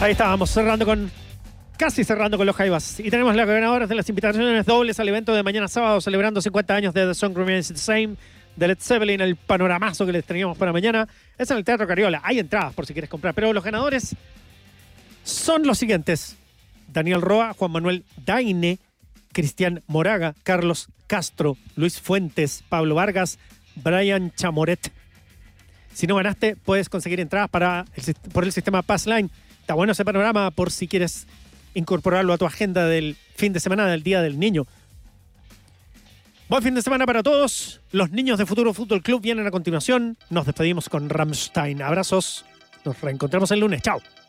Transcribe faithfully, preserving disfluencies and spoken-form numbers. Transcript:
Ahí estábamos cerrando con, casi cerrando con los Jaivas. Y tenemos las ganadoras de las invitaciones dobles al evento de mañana sábado, celebrando cincuenta años de The Song Remains the Same, de Led Zeppelin, el panoramazo que les teníamos para mañana. Es en el Teatro Cariola. Hay entradas por si quieres comprar. Pero los ganadores son los siguientes: Daniel Roa, Juan Manuel Daine, Cristian Moraga, Carlos Castro, Luis Fuentes, Pablo Vargas, Brian Chamoret. Si no ganaste, puedes conseguir entradas para el, por el sistema Passline. Está bueno ese panorama por si quieres incorporarlo a tu agenda del fin de semana del Día del Niño. Buen fin de semana para todos. Los niños de Futuro Fútbol Club vienen a continuación. Nos despedimos con Rammstein. Abrazos. Nos reencontramos el lunes. Chao.